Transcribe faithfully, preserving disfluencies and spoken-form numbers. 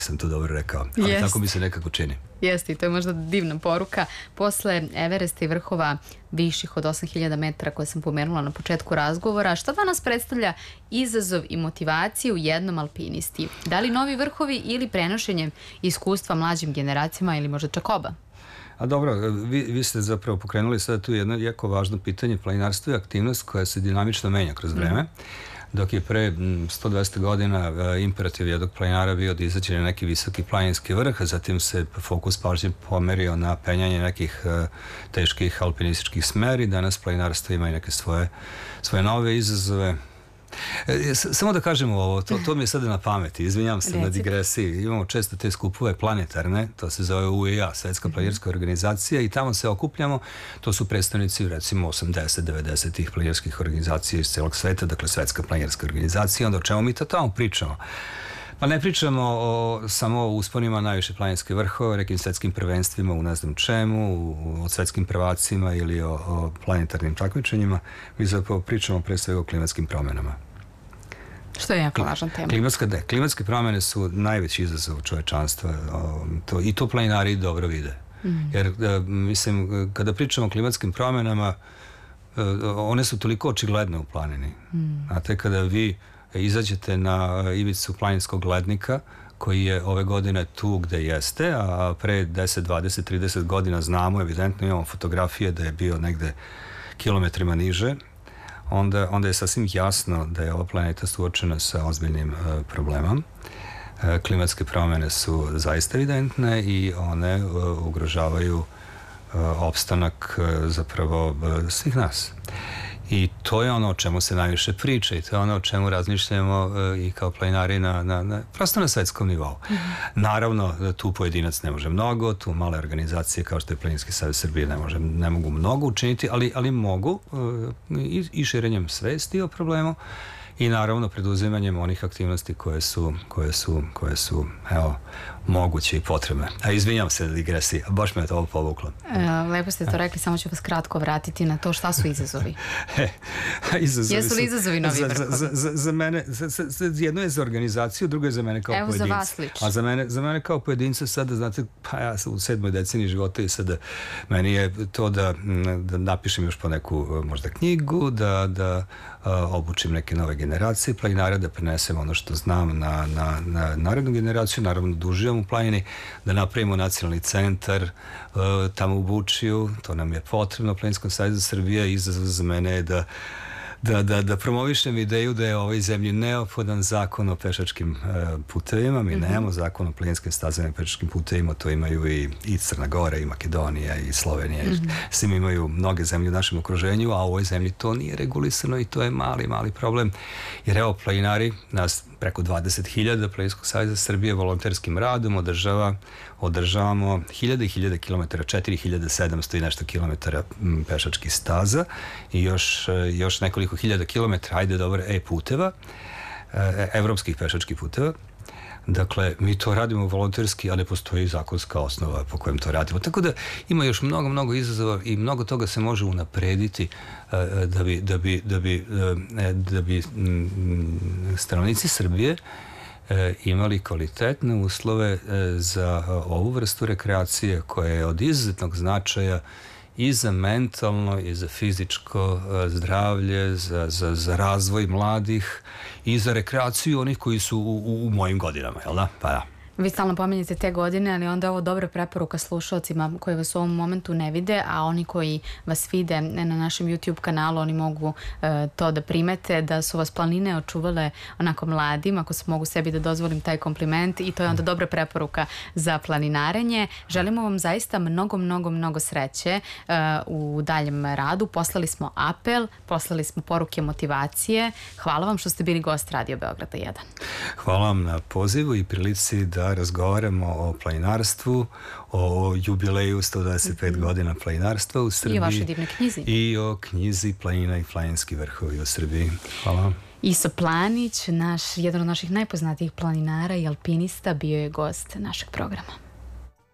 sam to dobro rekao, ali Jest. tako mi se nekako čini. Jeste, i to je možda divna poruka. Posle Everesta i vrhova viših od osam hiljada metara koje sam pomenula na početku razgovora, šta danas predstavlja izazov i motivaciju jednom alpinisti? Da li novi vrhovi ili prenošenje iskustva mlađim generacijama ili možda čak oba? A dobro, vi, vi ste zapravo pokrenuli sada tu jedno jako važno pitanje. Planinarstvo je aktivnost koja se dinamično menja kroz vreme. Mm. Dok je pre sto dvesta godina imperativ jednog planinara bio da izađe na neki visoki planinski vrh, a zatim se fokus pažnje pomerio na penjanje nekih teških alpinističkih smeri. Danas planinarstvo ima i neke svoje, svoje nove izazove. Samo da kažemo ovo, to, to mi je sada na pameti, izvinjam se na digresiji. Imamo često te skupove planetarne, to se zove U E A, Svetska planinarska organizacija, i tamo se okupljamo. To su predstavnici recimo osamdeset devedeset tih planinarskih organizacija iz celog sveta, dakle Svetska planinarska organizacija. Onda o čemu mi to tamo pričamo? Pa ne pričamo o, samo o usponima najviše planinarske vrhove, o nekim svetskim prvenstvima u ne znam čemu, o svetskim prvacima ili o, o planetarnim takmičenjima. Mi zapravo pričamo pre svega o klimatskim promenama. Što je jako važna tema. Klimatska, de, klimatske promene su najveći izazov čovečanstva, o, to, i to planinari dobro vide. Mm. Jer, da, mislim, kada pričamo o klimatskim promenama, one su toliko očigledne u planini. Mm. Znate, kada vi izađete na ivicu planinskog lednika koji je ove godine tu gde jeste, a pre deset, dvadeset, trideset godina znamo, evidentno imamo fotografije da je bio negde kilometrima niže, onda, onda je sasvim jasno da je ova planeta suočena sa ozbiljnim uh, problemom. Uh, klimatske promene su zaista evidentne i one uh, ugrožavaju uh, opstanak uh, zapravo uh, svih nas. I to je ono o čemu se najviše priča i to je ono o čemu razmišljamo uh, i kao planinari na, na, na, prosto na svetskom nivou. Mm-hmm. Naravno, tu pojedinac ne može mnogo, tu male organizacije kao što je Planinarski savez Srbije ne, može, ne mogu mnogo učiniti, ali, ali mogu uh, i, i širenjem svesti o problemu i naravno preduzimanjem onih aktivnosti koje su, koje su, koje su evo, moguće i potrebne. A izvinjam se na digresiji, baš me je to ovo povuklo. E, lepo ste to rekli, samo ću vas kratko vratiti na to šta su izazovi. e, izazovi Jesu li izazovi novi vrhovi? Za, za, za mene, za, za, jedno je za organizaciju, drugo je za mene kao Evo pojedinca. Evo za vas lično. A za mene, za mene kao pojedinca sada, znate, pa ja sam u sedmoj deceniji života i sada meni je to da, da napišem još po neku možda knjigu, da, da a, obučim neke nove generacije planinara, da prenesem ono što znam na, na, na narednu generaciju, naravno da uživam u planini, da napravimo nacionalni centar uh, tamo u Bučiju, to nam je potrebno, Planinskom savezu Srbije. Izazov za mene je da Da, da, da promovišem ideju da je ovoj zemlji neophodan zakon o pešačkim uh, putevima. Mi mm-hmm. nemamo zakon o planinskim stazama i pešačkim putevima, to imaju i, i Crna Gora, i Makedonija, i Slovenija. Mm-hmm. Svim imaju mnoge zemlje u našem okruženju, a u ovoj zemlji to nije regulisano i to je mali, mali problem. Jer evo, planinari, nas preko dvadeset hiljada Planinskog saveza Srbije volonterskim radom održava, održavamo hiljade i hiljade kilometara, četiri hiljade sedamsto i nešto kilometara pešačkih staza i još, još nekoliko hiljada kilometara, ajde dobro, e-puteva, e, evropskih pešačkih puteva. Dakle, mi to radimo volonterski, a ne postoji zakonska osnova po kojem to radimo. Tako da ima još mnogo, mnogo izazova i mnogo toga se može unaprediti uh, da bi, da bi, da bi, uh, da bi um, stanovnici Srbije uh, imali kvalitetne uslove uh, za uh, ovu vrstu rekreacije koja je od izuzetnog značaja i za mentalno i za fizičko uh, zdravlje, za, za, za razvoj mladih i za rekreaciju onih koji su u, u, u mojim godinama, jel da? Pa da. Vi stalno pominjete te godine, ali onda je ovo dobra preporuka slušalcima koji vas u ovom momentu ne vide, a oni koji vas vide na našem YouTube kanalu, oni mogu e, to da primete, da su vas planine očuvale onako mladim, ako se mogu sebi da dozvolim taj kompliment, i to je onda dobra preporuka za planinarenje. Želimo vam zaista mnogo, mnogo, mnogo sreće e, u daljem radu. Poslali smo apel, poslali smo poruke motivacije. Hvala vam što ste bili gost Radio Beograda jedan. Hvala vam na pozivu i prilici da razgovaramo o planinarstvu, o jubileju sto dvadeset pet mm-hmm. godina planinarstva u Srbiji. I o vašoj divnoj knjizi. I o knjizi Planina i planinski vrhovi u Srbiji. Hvala vam. Iso Planić, naš, jedan od naših najpoznatijih planinara i alpinista, bio je gost našeg programa.